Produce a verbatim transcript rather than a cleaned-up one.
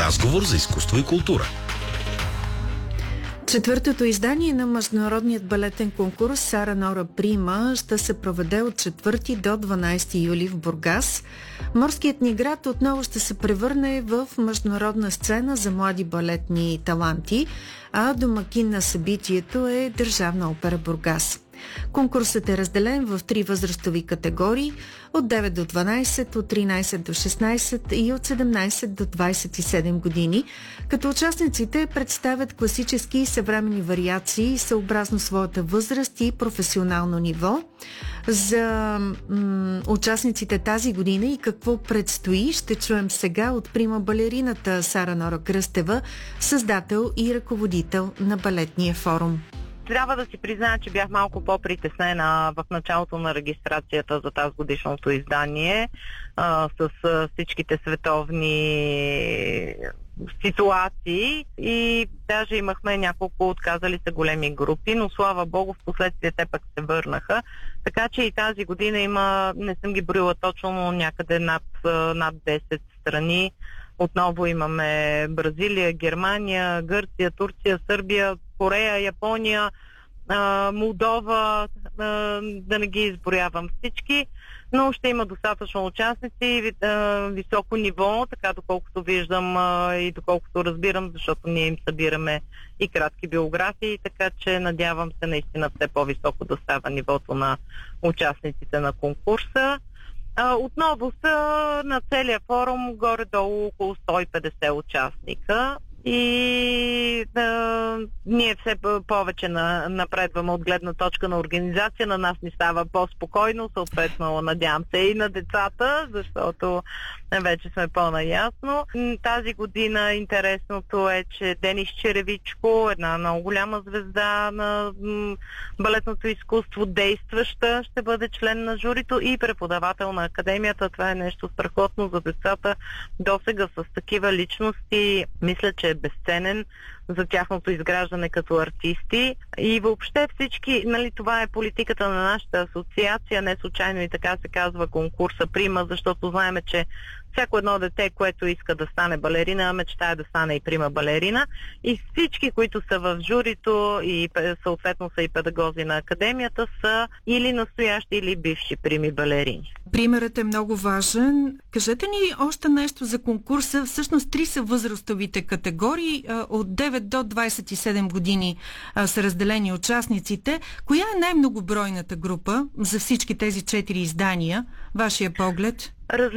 Разговор за изкуство и култура. Четвъртото издание на международният балетен конкурс Сара Нора Прима ще се проведе от четвърти до дванадесети юли в Бургас. Морският ни град отново ще се превърне в международна сцена за млади балетни таланти, а домакин на събитието е Държавна опера Бургас. Конкурсът е разделен в три възрастови категории от девет до дванадесет, от тринадесет до шестнадесет и от седемнадесет до двадесет и седем години, като участниците представят класически и съвременни вариации съобразно своята възраст и професионално ниво. За м- участниците тази година и какво предстои ще чуем сега от прима балерината Сара Нора Кръстева, създател и ръководител на балетния форум. Трябва да си призная, че бях малко по-притеснена в началото на регистрацията за тази годишното издание а, с а, всичките световни ситуации и даже имахме няколко отказали се големи групи, но слава богу, в последствие те пък се върнаха. Така че и тази година има, не съм ги броила точно, но някъде над, над десет страни. Отново имаме Бразилия, Германия, Гърция, Турция, Сърбия, Корея, Япония, Молдова, да не ги изброявам всички, но ще има достатъчно участници, високо ниво, така доколкото виждам и доколкото разбирам, защото ние им събираме и кратки биографии, така че надявам се наистина все по-високо да става нивото на участниците на конкурса. Отново са на целия форум горе-долу около сто и петдесет участника и да, ние все повече на, напредваме от гледна точка на организация. На нас ни става по-спокойно, съответно надявам се и на децата, защото вече сме по-наясно. Тази година интересното е, че Денис Черевичко, една много голяма звезда на м- балетното изкуство, действаща, ще бъде член на журито и преподавател на академията. Това е нещо страхотно за децата. Досега с такива личности мисля, че е безценен за тяхното изграждане като артисти. И въобще всички, нали, това е политиката на нашата асоциация, не случайно и така се казва конкурса Прима, защото знаем, че всяко едно дете, което иска да стане балерина, мечтае да стане и прима балерина. И всички, които са в журито и съответно са и педагози на академията, са или настоящи, или бивши прими балерини. Примерът е много важен. Кажете ни още нещо за конкурса. Всъщност три са възрастовите категории. От девет до двадесет и седем години са разделени участниците. Коя е най-многобройната група за всички тези четири издания? Вашия поглед?